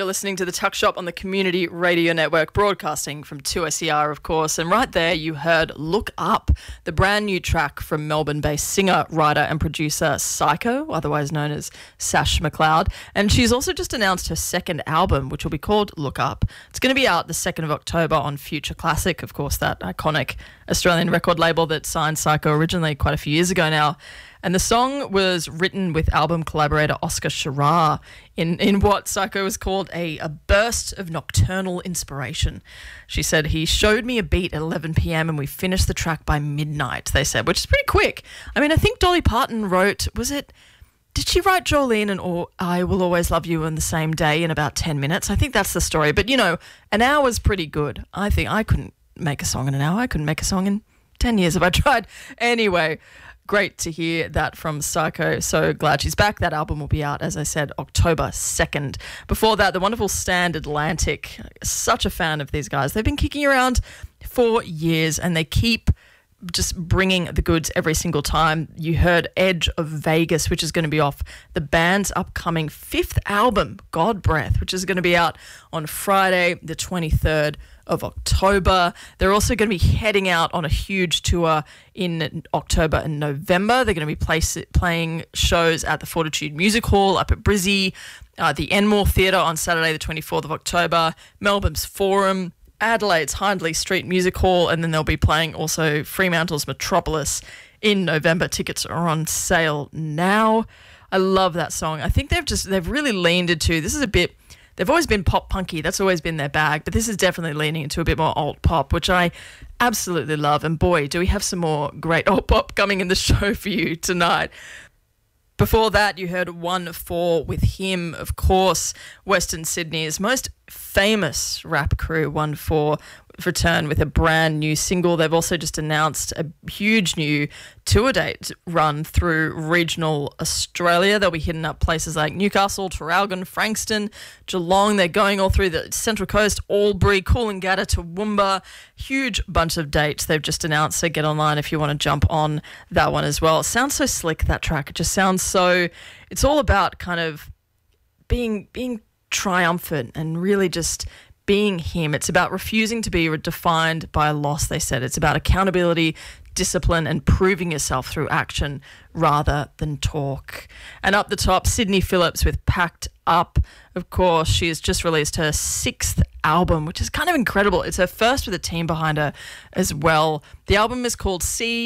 listening to The Tuck Shop on the Community Radio Network, broadcasting from 2SER, of course. And right there, you heard Look Up, the brand new track from Melbourne-based singer, writer and producer Psycho, otherwise known as Sash McLeod. And she's also just announced her second album, which will be called Look Up. It's going to be out the 2nd of October on Future Classic, of course, that iconic Australian record label that signed Psycho originally quite a few years ago now. And the song was written with album collaborator Oscar Shirar in what Psycho was called a burst of nocturnal inspiration. She said, "He showed me a beat at 11 p.m. and we finished the track by midnight," they said, which is pretty quick. I mean, I think Dolly Parton wrote, did she write Jolene and or I Will Always Love You in the same day in about 10 minutes? I think that's the story. But, you know, an hour's pretty good. I think I couldn't make a song in an hour. I couldn't make a song in 10 years if I tried. Anyway, great to hear that from Psycho. So glad she's back. That album will be out, as I said, October 2nd. Before that, the wonderful Stand Atlantic. Such a fan of these guys. They've been kicking around for years and they keep just bringing the goods every single time. You heard Edge of Vegas, which is going to be off the band's upcoming 5th album, God Breath, which is going to be out on Friday, the 23rd of October. They're also going to be heading out on a huge tour in October and November. They're going to be playing shows at the Fortitude Music Hall up at Brizzy, the Enmore Theatre on Saturday, the 24th of October, Melbourne's Forum, Adelaide's Hindley Street Music Hall, and then they'll be playing also Fremantle's Metropolis in November. Tickets are on sale now. I love that song. I think they've really leaned into, this is a bit, they've always been pop punky, that's always been their bag, but this is definitely leaning into a bit more alt pop, which I absolutely love. And boy, do we have some more great alt pop coming in the show for you tonight. Before that, you heard 1-4 with him, of course, Western Sydney's most famous rap crew, 1-4, return with a brand new single. They've also just announced a huge new tour date run through regional Australia. They'll be hitting up places like Newcastle, Traralgon, Frankston, Geelong. They're going all through the Central Coast, Albury, Coolangatta, Toowoomba. Huge bunch of dates they've just announced, so get online if you want to jump on that one as well. It sounds so slick, that track. It just sounds so... It's all about kind of being triumphant and really just being him. It's about refusing to be defined by a loss, they said. It's about accountability, discipline, and proving yourself through action rather than talk. And up the top, Sydney Phillips with Packed Up. Of course, she has just released her 6th album, which is kind of incredible. It's her first with a team behind her as well. The album is called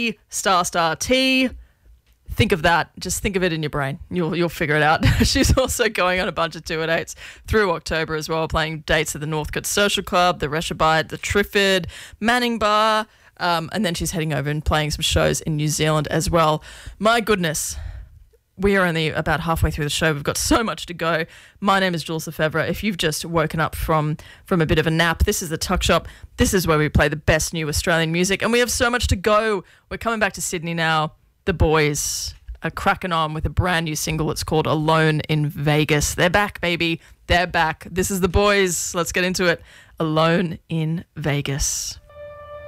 C***T. Think of that. Just think of it in your brain. You'll figure it out. She's also going on a bunch of tour dates through October as well, playing dates at the Northcote Social Club, the Reshabite, the Triffid, Manning Bar, and then she's heading over and playing some shows in New Zealand as well. My goodness, we are only about halfway through the show. We've got so much to go. My name is Jules Lefebvre. If you've just woken up from a bit of a nap, this is the Tuck Shop. This is where we play the best new Australian music, and we have so much to go. We're coming back to Sydney now. The boys are cracking on with a brand new single. It's called Alone in Vegas. They're back, baby. They're back. This is the boys. Let's get into it. Alone in Vegas.